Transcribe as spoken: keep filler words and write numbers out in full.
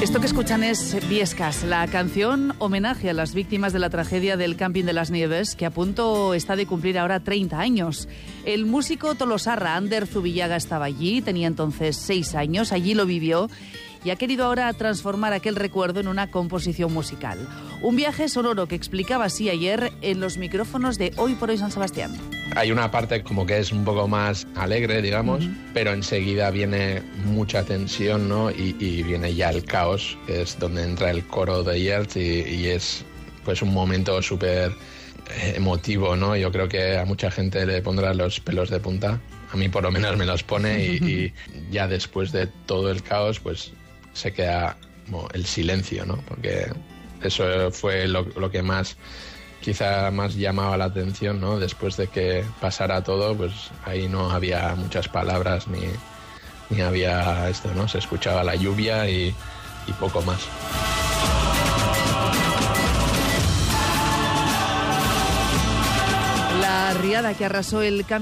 Esto que escuchan es Viescas, la canción homenaje a las víctimas de la tragedia del Camping de las Nieves, que a punto está de cumplir ahora treinta años. El músico tolosarra Ander Zubillaga estaba allí, tenía entonces seis años, allí lo vivió y ha querido ahora transformar aquel recuerdo en una composición musical. Un viaje sonoro que explicaba así ayer en los micrófonos de Hoy por Hoy San Sebastián. Hay una parte como que es un poco más alegre, digamos, uh-huh. pero enseguida viene mucha tensión, ¿no? Y, y viene ya el caos, que es donde entra el coro de Yert y, y es pues un momento súper emotivo, ¿no? Yo creo que a mucha gente le pondrá los pelos de punta, a mí por lo menos me los pone y, y ya después de todo el caos pues se queda como el silencio, ¿no? Porque eso fue lo, lo que más... quizá más llamaba la atención, ¿no? Después de que pasara todo, pues ahí no había muchas palabras ni, ni había esto, ¿no? Se escuchaba la lluvia y, y poco más. La riada que arrasó el